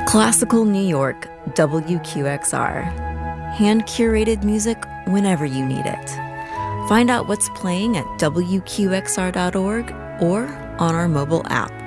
Classical New York, WQXR. Hand-curated music whenever you need it. Find out what's playing at WQXR.org or on our mobile app.